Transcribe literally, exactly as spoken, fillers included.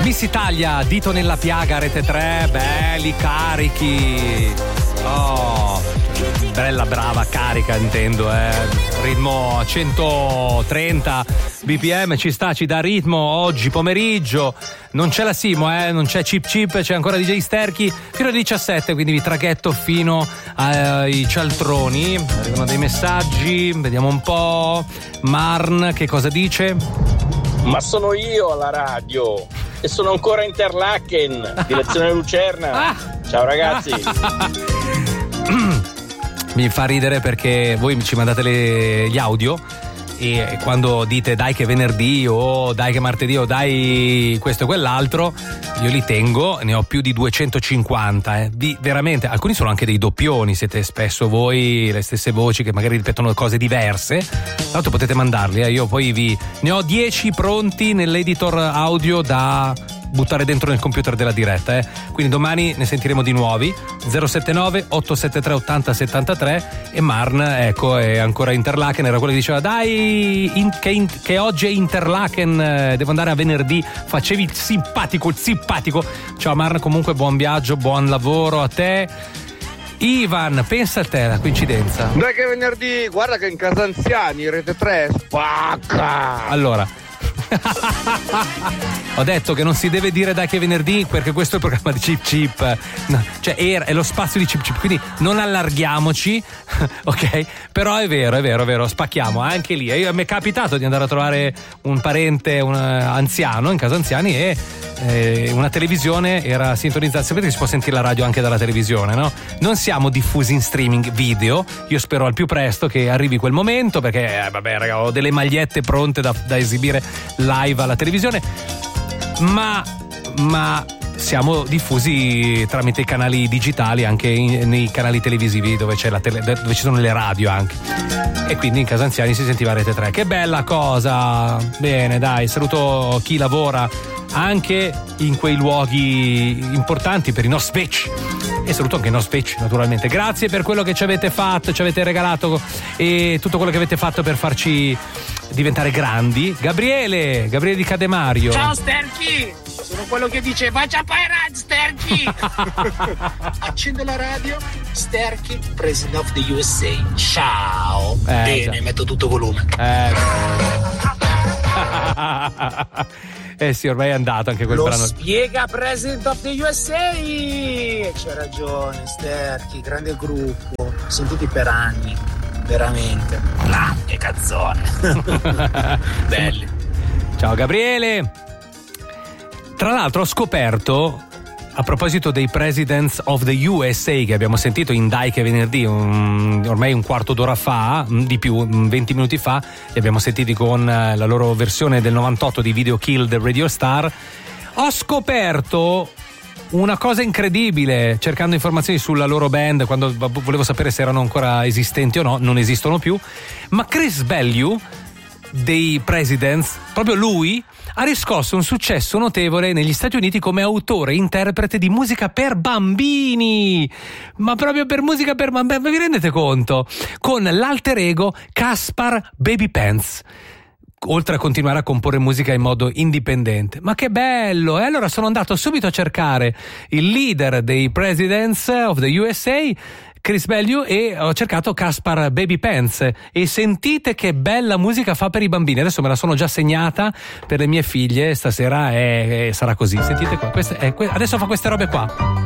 Miss Italia, dito nella piaga, Rete tre, belli carichi. Oh, bella brava carica intendo, eh. Ritmo a centotrenta B P M, ci sta, ci dà ritmo oggi pomeriggio. Non c'è la Simo, eh, non c'è Chip Chip, c'è ancora D J Sterchi fino alle diciassette, quindi vi traghetto fino ai cialtroni. Arrivano dei messaggi, vediamo un po'. Marn, che cosa dice? Ma sono io alla radio e sono ancora a Interlaken, direzione Lucerna. Ciao ragazzi. Mi fa ridere perché voi ci mandate le, gli audio e quando dite dai che venerdì o dai che martedì o dai questo e quell'altro, io li tengo, ne ho più di duecentocinquanta, eh. Di, veramente, alcuni sono anche dei doppioni, siete spesso voi le stesse voci che magari ripetono cose diverse. Tra l'altro potete mandarli, eh. Io poi vi ne ho dieci pronti nell'editor audio da buttare dentro nel computer della diretta, eh. Quindi domani ne sentiremo di nuovi. Zero sette nove otto sette tre otto zero sette tre. E Marn, ecco, è ancora Interlaken, era quello che diceva dai in, che, in, che oggi è Interlaken, eh, devo andare a venerdì, facevi il simpatico il simpatico. Ciao Marn, comunque buon viaggio, buon lavoro a te. Ivan, pensa a te la coincidenza. Dai che venerdì, guarda che in Casa Anziani Rete tre spacca. Allora ho detto che non si deve dire dai che venerdì perché questo è il programma di Chip Chip, no, cioè è lo spazio di Chip Chip, quindi non allarghiamoci, ok? Però è vero, è vero, è vero, spacchiamo anche lì. Io, mi è capitato di andare a trovare un parente, un anziano in Casa Anziani e eh, una televisione era sintonizzata. Sapete che si può sentire la radio anche dalla televisione, no? Non siamo diffusi in streaming video, io spero al più presto che arrivi quel momento perché eh, vabbè raga, ho delle magliette pronte da, da esibire live alla televisione, ma ma siamo diffusi tramite i canali digitali anche in, nei canali televisivi dove c'è la tele, dove ci sono le radio anche, e quindi in Casa Anziani si sentiva Rete tre. Che bella cosa. Bene, dai, saluto chi lavora anche in quei luoghi importanti per i nostri spec e saluto anche i nostri spec naturalmente. Grazie per quello che ci avete fatto, ci avete regalato e tutto quello che avete fatto per farci diventare grandi. Gabriele, Gabriele di Cademario. Ciao Sterchi, sono quello che dice faccia poi rad Sterchi. Accendo la radio, Sterchi, President of the U S A. Ciao. Eh, Bene, già. metto tutto volume. Eh, eh sì, ormai è andato anche quel Lo brano. spiega President of the U S A. C'è ragione Sterchi, grande gruppo, sentiti per anni, veramente. Ah, che cazzone. Belli. Ciao Gabriele. Tra l'altro ho scoperto, a proposito dei Presidents of the U S A che abbiamo sentito in Dai che venerdì, un, ormai un quarto d'ora fa, di più, venti minuti fa, li abbiamo sentiti con la loro versione del novantotto di Video Kill del Radio Star. Ho scoperto una cosa incredibile cercando informazioni sulla loro band, quando volevo sapere se erano ancora esistenti o no. Non esistono più, ma Chris Bellew dei Presidents, proprio lui, ha riscosso un successo notevole negli Stati Uniti come autore e interprete di musica per bambini, ma proprio per musica per bambini, vi rendete conto? Con l'alter ego Caspar Babypants, oltre a continuare a comporre musica in modo indipendente. Ma che bello! E allora sono andato subito a cercare il leader dei Presidents of the U S A, Chris Bellew, e ho cercato Caspar Babypants e sentite che bella musica fa per i bambini. Adesso me la sono già segnata per le mie figlie, stasera è, è, sarà così. Sentite qua, queste, è, adesso fa queste robe qua.